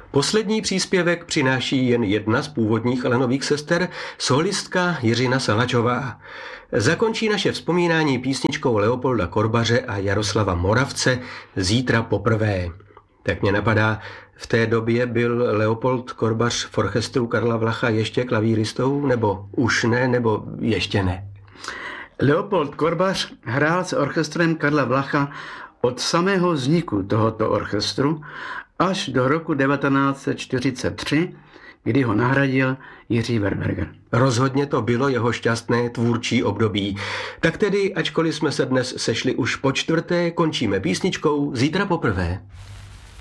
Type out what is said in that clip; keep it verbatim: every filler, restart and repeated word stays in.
Poslední příspěvek přináší jen jedna z původních Alenových sester, solistka Jiřina Salačová. Zakončí naše vzpomínání písničkou Leopolda Korbaře a Jaroslava Moravce Zítra poprvé. Tak mě napadá, v té době byl Leopold Korbař v orchestru Karla Vlacha ještě klavíristou, nebo už ne, nebo ještě ne? Leopold Korbař hrál s orchestrem Karla Vlacha od samého vzniku tohoto orchestru až do roku devatenáct set čtyřicet tři, kdy ho nahradil Jiří Werberger. Rozhodně to bylo jeho šťastné tvůrčí období. Tak tedy, ačkoliv jsme se dnes sešli už po čtvrté, končíme písničkou Zítra poprvé.